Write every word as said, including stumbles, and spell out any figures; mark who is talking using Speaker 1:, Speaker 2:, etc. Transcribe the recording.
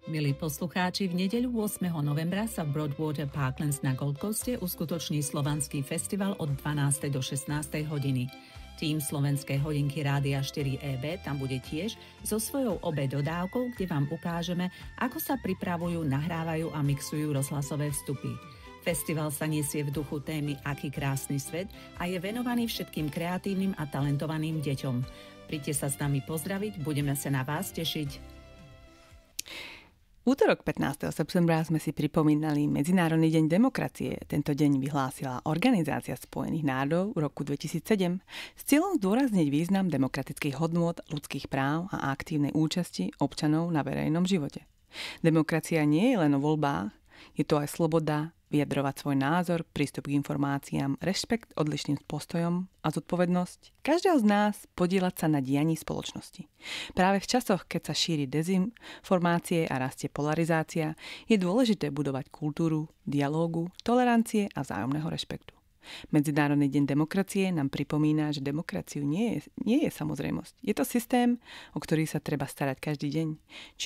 Speaker 1: Milí poslucháči, v nedeľu ôsmeho novembra sa v Broadwater Parklands na Gold Coaste uskutoční Slovanský festival od dvanástej do šestnástej hodiny. Tým Slovenskej hodinky Rádia štyri é bé tam bude tiež so svojou obe dodávkou, kde vám ukážeme, ako sa pripravujú, nahrávajú a mixujú rozhlasové vstupy. Festival sa nesie v duchu témy Aký krásny svet a je venovaný všetkým kreatívnym a talentovaným deťom. Príďte sa s nami pozdraviť, budeme sa na vás tešiť.
Speaker 2: Útorok pätnásteho septembra sme si pripomínali Medzinárodný deň demokracie. Tento deň vyhlásila Organizácia spojených národov v roku dvetisícsedem s cieľom zdôrazniť význam demokratických hodnôt, ľudských práv a aktívnej účasti občanov na verejnom živote. Demokracia nie je len o voľbách, je to aj sloboda vyjadrovať svoj názor, prístup k informáciám, rešpekt odlišným postojom a zodpovednosť každého z nás podieľať sa na dianí spoločnosti. Práve v časoch, keď sa šíri dezinformácie a rastie polarizácia, je dôležité budovať kultúru dialógu, tolerancie a vzájomného rešpektu. Medzinárodný deň demokracie nám pripomína, že demokraciu nie je, nie je samozrejmosť. Je to systém, o ktorý sa treba starať každý deň. Či